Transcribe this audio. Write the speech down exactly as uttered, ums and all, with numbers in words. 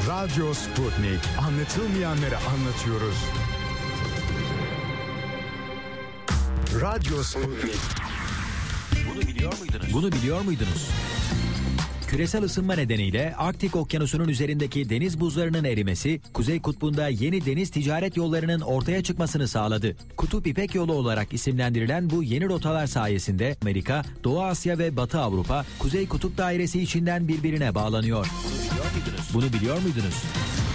Radyo Sputnik. Anlatılmayanları anlatıyoruz. Radyo Sputnik. Bunu biliyor muydunuz? Bunu biliyor muydunuz? Küresel ısınma nedeniyle Arktik Okyanusu'nun üzerindeki deniz buzlarının erimesi, Kuzey Kutbu'nda yeni deniz ticaret yollarının ortaya çıkmasını sağladı. Kutup İpek Yolu olarak isimlendirilen bu yeni rotalar sayesinde Amerika, Doğu Asya ve Batı Avrupa, Kuzey Kutup Dairesi içinden birbirine bağlanıyor. Bunu biliyor muydunuz? Bunu biliyor muydunuz?